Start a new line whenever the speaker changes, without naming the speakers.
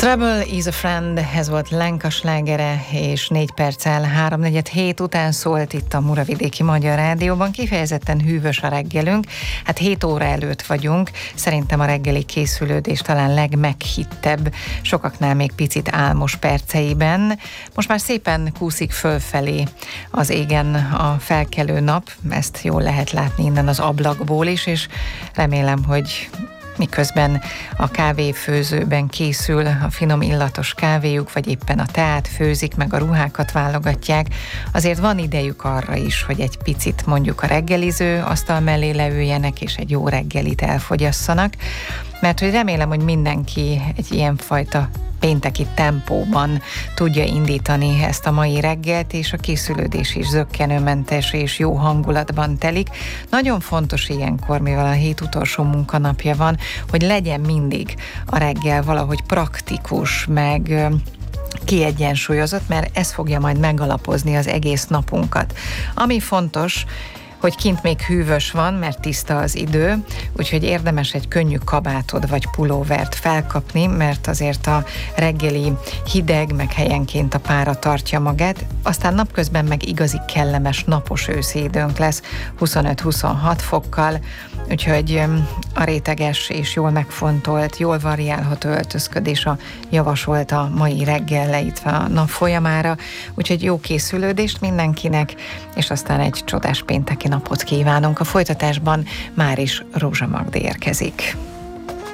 Trouble is a Friend, ez volt Lenka slágere, és 4 perccel 3:47 után szólt itt a Muravidéki Magyar Rádióban. Kifejezetten hűvös a reggelünk, hát 7 óra előtt vagyunk, szerintem a reggeli készülődés talán legmeghittebb, sokaknál még picit álmos perceiben. Most már szépen kúszik fölfelé az égen a felkelő nap, ezt jól lehet látni innen az ablakból is, és remélem, hogy miközben a kávéfőzőben készül a finom illatos kávéjuk, vagy éppen a teát főzik, meg a ruhákat válogatják, azért van idejük arra is, hogy egy picit mondjuk a reggeliző asztal mellé leüljenek, és egy jó reggelit elfogyasszanak, mert hogy remélem, hogy mindenki egy ilyenfajta pénteki tempóban tudja indítani ezt a mai reggelt, és a készülődés is zökkenőmentes és jó hangulatban telik. Nagyon fontos ilyenkor, mivel a hét utolsó munkanapja van, hogy legyen mindig a reggel valahogy praktikus, meg kiegyensúlyozott, mert ez fogja majd megalapozni az egész napunkat. Ami fontos, hogy kint még hűvös van, mert tiszta az idő, úgyhogy érdemes egy könnyű kabátod vagy pulóvert felkapni, mert azért a reggeli hideg, meg helyenként a pára tartja magát, aztán napközben meg igazi kellemes napos őszi időnk lesz 25-26 fokkal, úgyhogy a réteges és jól megfontolt, jól variálható öltözködés a javasolt a mai reggel leítve a nap folyamára, úgyhogy jó készülődést mindenkinek, és aztán egy csodás pénteki napot kívánunk. A folytatásban már is Rózsa Magda érkezik.